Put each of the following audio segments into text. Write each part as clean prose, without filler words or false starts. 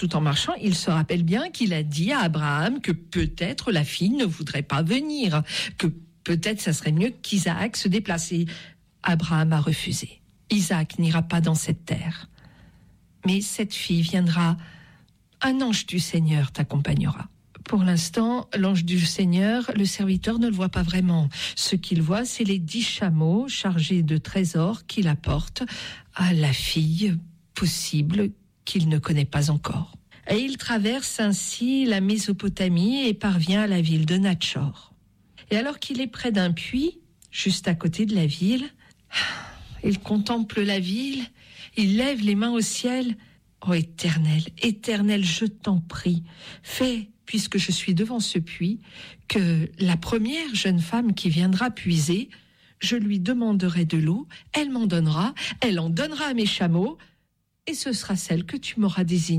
tout en marchant, il se rappelle bien qu'il a dit à Abraham que peut-être la fille ne voudrait pas venir, que peut-être ça serait mieux qu'Isaac se déplace. Et Abraham a refusé. Isaac n'ira pas dans cette terre. Mais cette fille viendra, un ange du Seigneur t'accompagnera. Pour l'instant, l'ange du Seigneur, le serviteur ne le voit pas vraiment. Ce qu'il voit, c'est les 10 chameaux chargés de trésors qu'il apporte à la fille possible qu'il ne connaît pas encore. Et il traverse ainsi la Mésopotamie et parvient à la ville de Natchor. Et alors qu'il est près d'un puits, juste à côté de la ville, il contemple la ville, il lève les mains au ciel. « Oh Éternel, Éternel, je t'en prie, fais, puisque je suis devant ce puits, que la première jeune femme qui viendra puiser, je lui demanderai de l'eau, elle m'en donnera, elle en donnera à mes chameaux, et ce sera celle que tu m'auras désignée. »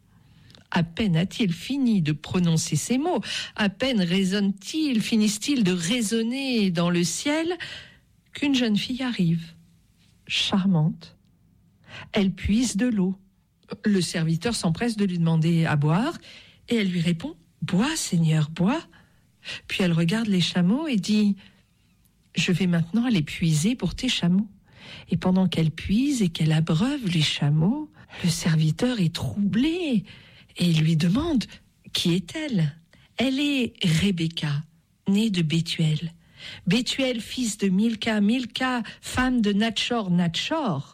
À peine a-t-il fini de prononcer ces mots, à peine finissent-ils de résonner dans le ciel, qu'une jeune fille arrive, charmante. Elle puise de l'eau. Le serviteur s'empresse de lui demander à boire, et elle lui répond « Bois, Seigneur, bois ». Puis elle regarde les chameaux et dit « Je vais maintenant aller puiser pour tes chameaux ». Et pendant qu'elle puise et qu'elle abreuve les chameaux, le serviteur est troublé et lui demande « Qui est-elle » Elle est Rebecca, née de Bethuel. Bethuel, fils de Milca, Milca, femme de Natchor, Natchor,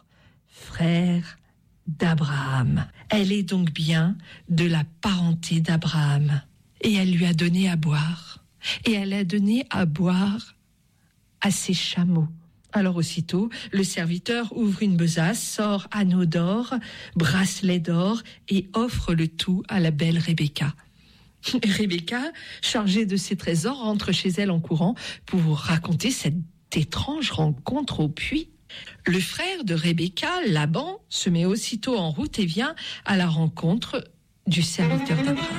frère d'Abraham. Elle est donc bien de la parenté d'Abraham. Et elle lui a donné à boire. Et elle a donné à boire à ses chameaux. Alors aussitôt, le serviteur ouvre une besace, sort anneau d'or, bracelet d'or et offre le tout à la belle Rebecca. Rebecca, chargée de ses trésors, rentre chez elle en courant pour raconter cette étrange rencontre au puits. Le frère de Rebecca, Laban, se met aussitôt en route et vient à la rencontre du serviteur d'Abraham.